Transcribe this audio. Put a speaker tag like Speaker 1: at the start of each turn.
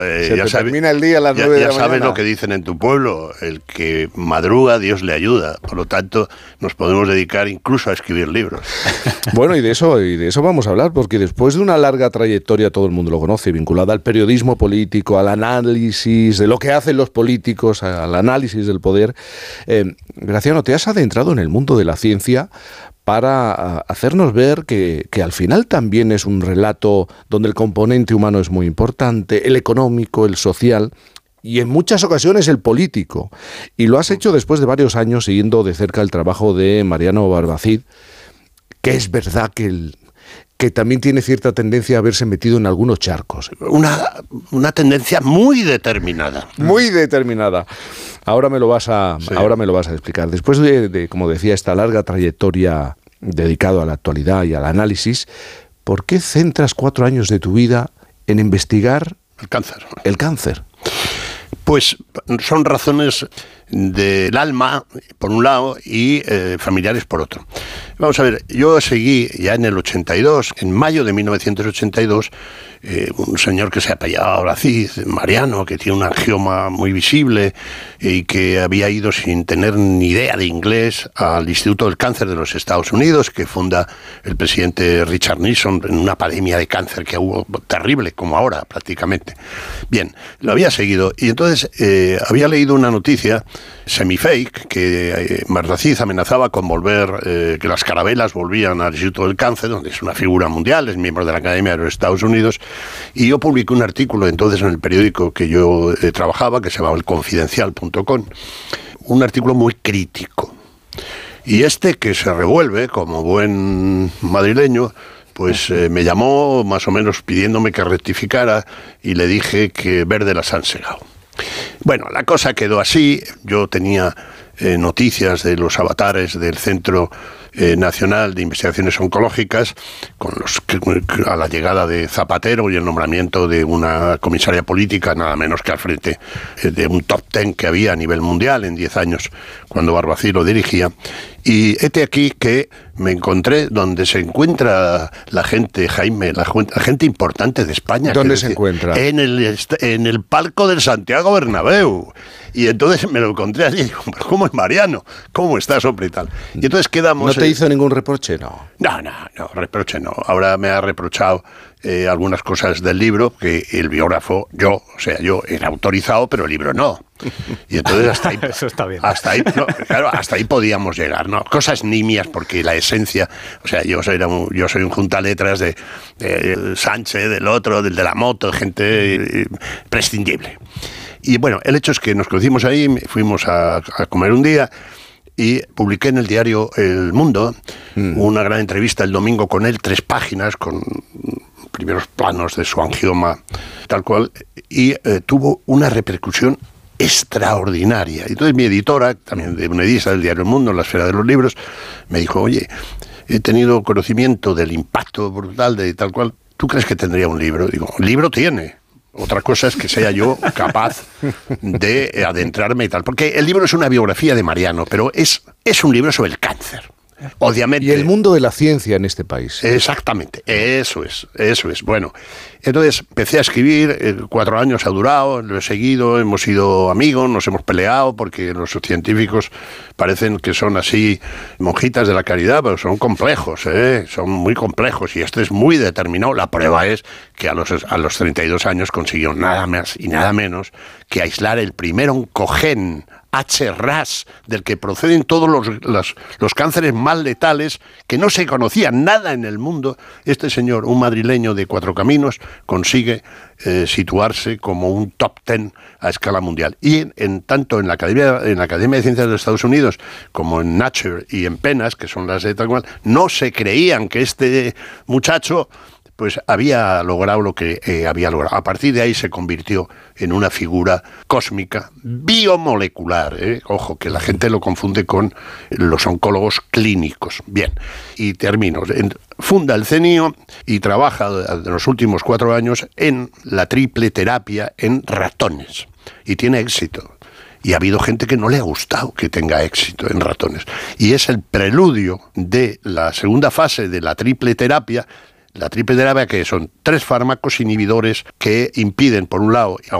Speaker 1: termina el día a las 9 de la mañana.
Speaker 2: Ya sabes lo que dicen en tu pueblo, el que madruga, Dios le ayuda. Por lo tanto, nos podemos dedicar incluso a escribir libros.
Speaker 1: Bueno, y de eso vamos a hablar, porque después de una larga trayectoria, todo el mundo lo conoce, vinculada al periodismo político, al análisis de lo que hacen los políticos, al análisis del poder, Graciano, te has adentrado en el mundo de la ciencia para hacernos ver que al final también es un relato donde el componente humano es muy importante, el económico, el social y en muchas ocasiones el político. Y lo has hecho después de varios años siguiendo de cerca el trabajo de Mariano Barbacid, que es verdad que también tiene cierta tendencia a haberse metido en algunos charcos.
Speaker 2: Una tendencia muy determinada.
Speaker 1: Muy determinada. Ahora me lo vas a explicar. Después de, como decía, esta larga trayectoria dedicada a la actualidad y al análisis, ¿por qué centras 4 años de tu vida en investigar el cáncer?
Speaker 2: Pues son razones del alma, por un lado, y familiares, por otro. Vamos a ver, yo seguí ya en el 82, en mayo de 1982, un señor que se apellidaba Barbacid, Mariano, que tiene un angioma muy visible y que había ido sin tener ni idea de inglés al Instituto del Cáncer de los Estados Unidos, que funda el presidente Richard Nixon en una pandemia de cáncer que hubo terrible, como ahora prácticamente. Bien, lo había seguido y entonces había leído una noticia semi-fake que Barbacid amenazaba con volver, que las carabelas volvían al Instituto del Cáncer, donde es una figura mundial, es miembro de la Academia de los Estados Unidos, y yo publiqué un artículo entonces en el periódico que yo trabajaba, que se llamaba elconfidencial.com, un artículo muy crítico. Y que se revuelve como buen madrileño, pues me llamó más o menos pidiéndome que rectificara y le dije que verde las han segado. Bueno, la cosa quedó así. Yo tenía noticias de los avatares del Centro Nacional de Investigaciones Oncológicas, a la llegada de Zapatero y el nombramiento de una comisaria política, nada menos que al frente de un top 10 que había a nivel mundial en 10 años, cuando Barbacid lo dirigía. Y aquí que me encontré donde se encuentra la gente, Jaime, la gente importante de España.
Speaker 1: ¿Dónde se encuentra?
Speaker 2: En el palco del Santiago Bernabéu. Y entonces me lo encontré allí y digo, ¿cómo es Mariano? ¿Cómo estás, hombre, y tal? Y entonces quedamos...
Speaker 1: ¿No te hizo ningún reproche? No,
Speaker 2: reproche no. Ahora me ha reprochado algunas cosas del libro, que el biógrafo, yo era autorizado, pero el libro no. Y entonces hasta ahí...
Speaker 3: Eso está bien.
Speaker 2: Hasta ahí podíamos llegar, ¿no? Cosas nimias, porque la esencia... O sea, yo soy un juntaletras de Sánchez, del otro, del de la moto, gente prescindible. Y bueno, el hecho es que nos conocimos ahí, fuimos a comer un día y publiqué en el diario El Mundo una gran entrevista el domingo con él, 3 páginas, con primeros planos de su angioma, tal cual, y tuvo una repercusión extraordinaria. Y entonces mi editora, también de una edisa del diario El Mundo, en la esfera de los libros, me dijo, oye, he tenido conocimiento del impacto brutal de tal cual, ¿tú crees que tendría un libro? Digo, el libro tiene. Otra cosa es que sea yo capaz de adentrarme y tal. Porque el libro es una biografía de Mariano, pero es un libro sobre el cáncer. Obviamente.
Speaker 1: Y el mundo de la ciencia en este país.
Speaker 2: Exactamente, eso es. Bueno, entonces empecé a escribir, 4 años ha durado, lo he seguido, hemos sido amigos, nos hemos peleado, porque los científicos parecen que son así monjitas de la caridad, pero son complejos, son muy complejos, y es muy determinado. La prueba es que a los 32 años consiguió nada más y nada menos que aislar el primer oncogen HRAS, del que proceden todos los cánceres más letales, que no se conocía nada en el mundo. Este señor, un madrileño de Cuatro Caminos, consigue situarse como un top 10 a escala mundial. Y tanto en la Academia de Ciencias de los Estados Unidos como en Nature y en PNAS, que son las de tal cual, no se creían que este muchacho pues había logrado lo que había logrado. A partir de ahí se convirtió en una figura cósmica, biomolecular. Ojo, que la gente lo confunde con los oncólogos clínicos. Bien, y termino. Funda el CNIO y trabaja en los últimos 4 años en la triple terapia en ratones. Y tiene éxito. Y ha habido gente que no le ha gustado que tenga éxito en ratones. Y es el preludio de la segunda fase de la triple terapia, La triple terapia, que son 3 fármacos inhibidores que impiden, por un lado,